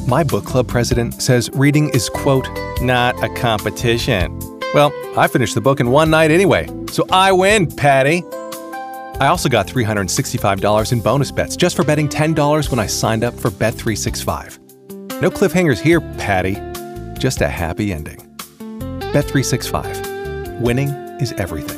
My book club president says reading is, quote, not a competition. Well, I finished the book in one night anyway, so I win, Patty. I also got $365 in bonus bets just for betting $10 when I signed up for Bet365. No cliffhangers here, Patty. Just a happy ending. Bet365. Winning is everything.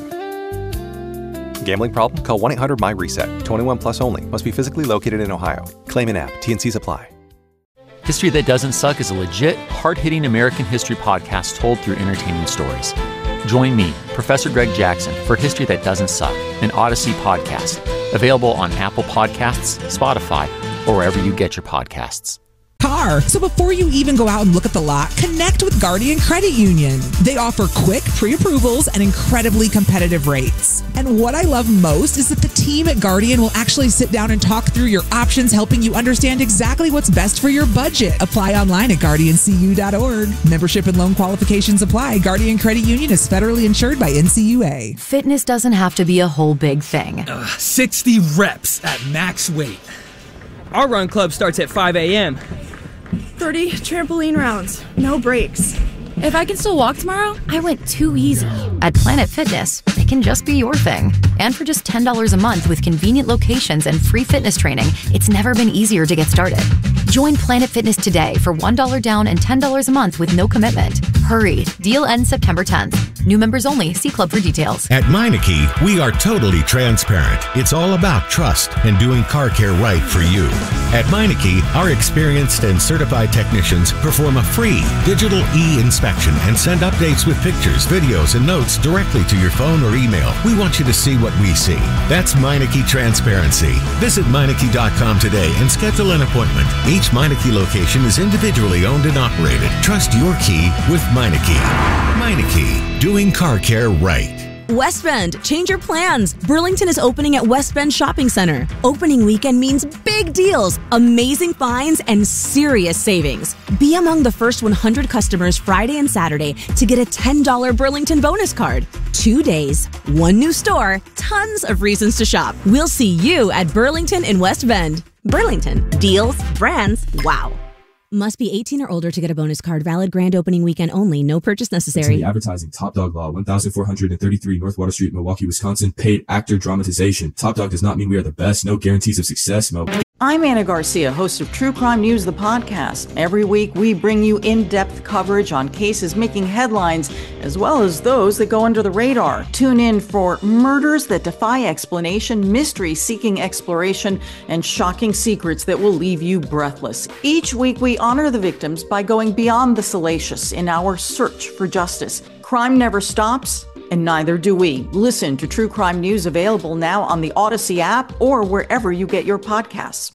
Gambling problem? Call 1-800-MY-RESET. 21 plus only. Must be physically located in Ohio. Claim in app. T&Cs apply. History That Doesn't Suck is a legit, hard-hitting American history podcast told through entertaining stories. Join me, Professor Greg Jackson, for History That Doesn't Suck, an Odyssey podcast. Available on Apple Podcasts, Spotify, or wherever you get your podcasts. So before you even go out and look at the lot, connect with Guardian Credit Union. They offer quick pre-approvals and incredibly competitive rates. And what I love most is that the team at Guardian will actually sit down and talk through your options, helping you understand exactly what's best for your budget. Apply online at guardiancu.org. Membership and loan qualifications apply. Guardian Credit Union is federally insured by NCUA. Fitness doesn't have to be a whole big thing. 60 reps at max weight. Our run club starts at 5 a.m. 30 trampoline rounds, no breaks. If I can still walk tomorrow, I went too easy. At Planet Fitness, it can just be your thing. And for just $10 a month with convenient locations and free fitness training, it's never been easier to get started. Join Planet Fitness today for $1 down and $10 a month with no commitment. Hurry, deal ends September 10th. New members only. See club for details. At Meineke, we are totally transparent. It's all about trust and doing car care right for you. At Meineke, our experienced and certified technicians perform a free digital e-inspection and send updates with pictures, videos, and notes directly to your phone or email. We want you to see what we see. That's Meineke Transparency. Visit Meineke.com today and schedule an appointment. Each Meineke location is individually owned and operated. Trust your key with Meineke. Meineke, doing car care right. West Bend, change your plans. Burlington is opening at West Bend Shopping Center. Opening weekend means big deals, amazing finds, and serious savings. Be among the first 100 customers Friday and Saturday to get a $10 Burlington bonus card. 2 days, one new store, tons of reasons to shop. We'll see you at Burlington in West Bend. Burlington, deals, brands, wow. Must be 18 or older to get a bonus card. Valid grand opening weekend only. No purchase necessary. Advertising. Top Dog Law, 1433 North Water Street, Milwaukee, Wisconsin. Paid actor dramatization. Top Dog does not mean we are the best. No guarantees of success. I'm Anna Garcia, host of True Crime News, the podcast. Every week, we bring you in-depth coverage on cases making headlines, as well as those that go under the radar. Tune in for murders that defy explanation, mystery seeking exploration, and shocking secrets that will leave you breathless. Each week, we honor the victims by going beyond the salacious in our search for justice. Crime never stops, and neither do we. Listen to True Crime News, available now on the Odyssey app or wherever you get your podcasts.